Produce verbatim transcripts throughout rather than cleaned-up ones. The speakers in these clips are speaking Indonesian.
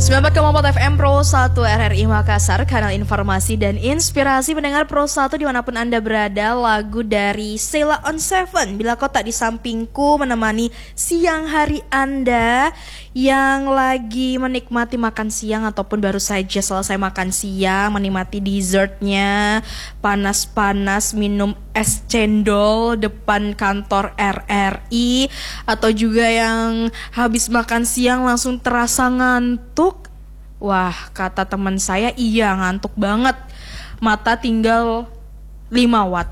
sembilan puluh empat koma empat F M Pro satu R R I Makassar, kanal informasi dan inspirasi pendengar Pro satu dimanapun Anda berada. Lagu dari Sheila on Seven, Bila Kau Tak di Sampingku, menemani siang hari Anda yang lagi menikmati makan siang ataupun baru saja selesai makan siang, menikmati dessertnya, panas-panas minum es cendol depan kantor R R I, atau juga yang habis makan siang langsung terasa ngantuk. Wah, kata teman saya, iya ngantuk banget, mata tinggal lima watt.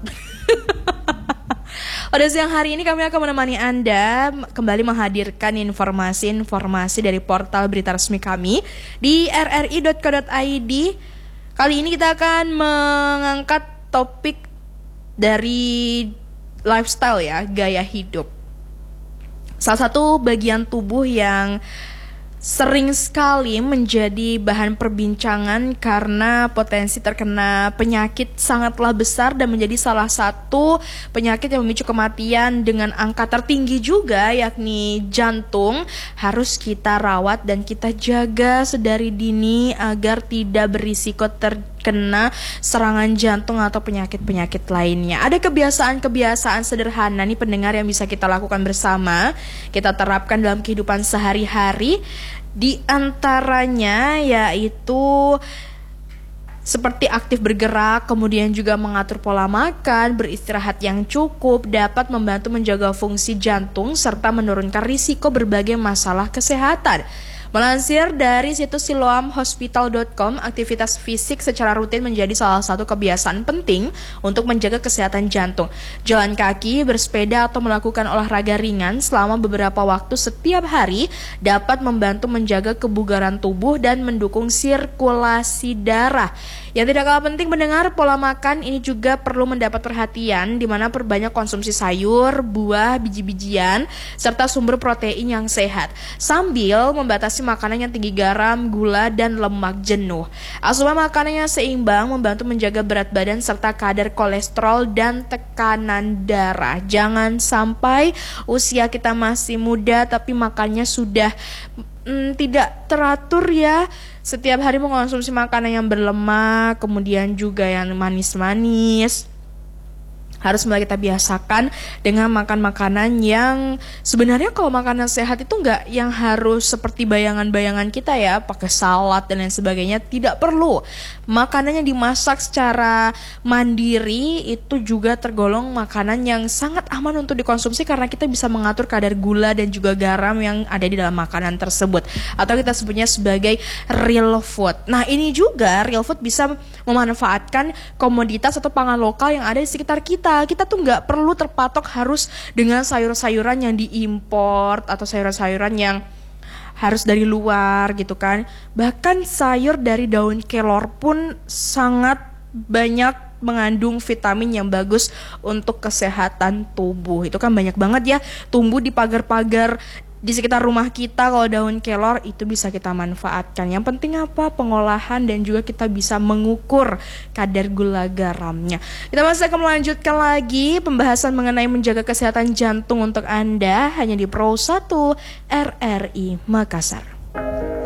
Pada siang hari ini kami akan menemani Anda kembali menghadirkan informasi-informasi dari portal berita resmi kami di r r i dot co dot i d. Kali ini kita akan mengangkat topik dari lifestyle ya, gaya hidup. Salah satu bagian tubuh yang sering sekali menjadi bahan perbincangan karena potensi terkena penyakit sangatlah besar dan menjadi salah satu penyakit yang memicu kematian dengan angka tertinggi juga, yakni jantung. Harus kita rawat dan kita jaga sedari dini agar tidak berisiko terkena serangan jantung atau penyakit-penyakit lainnya. Ada kebiasaan-kebiasaan sederhana nih pendengar yang bisa kita lakukan bersama, kita terapkan dalam kehidupan sehari-hari. Di antaranya yaitu seperti aktif bergerak, kemudian juga mengatur pola makan, beristirahat yang cukup dapat membantu menjaga fungsi jantung serta menurunkan risiko berbagai masalah kesehatan. Melansir dari situs siloam hospital dot com, aktivitas fisik secara rutin menjadi salah satu kebiasaan penting untuk menjaga kesehatan jantung. Jalan kaki, bersepeda, atau melakukan olahraga ringan selama beberapa waktu setiap hari dapat membantu menjaga kebugaran tubuh dan mendukung sirkulasi darah. Yang tidak kalah penting mendengar, pola makan ini juga perlu mendapat perhatian, di mana perbanyak konsumsi sayur, buah, biji-bijian, serta sumber protein yang sehat, sambil membatasi makanan yang tinggi garam, gula, dan lemak jenuh. Asupan makanan yang seimbang membantu menjaga berat badan serta kadar kolesterol dan tekanan darah. Jangan sampai usia kita masih muda tapi makannya sudah Hmm, tidak teratur ya. Setiap hari mengkonsumsi makanan yang berlemak, kemudian juga yang manis-manis. Harus mulai kita biasakan dengan makan makanan yang sebenarnya kalau makanan sehat itu enggak yang harus seperti bayangan-bayangan kita ya, pakai salad dan lain sebagainya, tidak perlu. Makanan yang dimasak secara mandiri itu juga tergolong makanan yang sangat aman untuk dikonsumsi karena kita bisa mengatur kadar gula dan juga garam yang ada di dalam makanan tersebut, atau kita sebutnya sebagai real food. Nah, ini juga real food bisa memanfaatkan komoditas atau pangan lokal yang ada di sekitar kita. Kita tuh nggak perlu terpatok harus dengan sayur-sayuran yang diimpor atau sayuran-sayuran yang harus dari luar gitu kan. Bahkan sayur dari daun kelor pun sangat banyak mengandung vitamin yang bagus untuk kesehatan tubuh. Itu kan banyak banget ya tumbuh di pagar-pagar di sekitar rumah kita. Kalau daun kelor itu bisa kita manfaatkan. Yang penting apa? Pengolahan dan juga kita bisa mengukur kadar gula garamnya. Kita masih akan melanjutkan lagi pembahasan mengenai menjaga kesehatan jantung untuk Anda hanya di Pro satu R R I Makassar.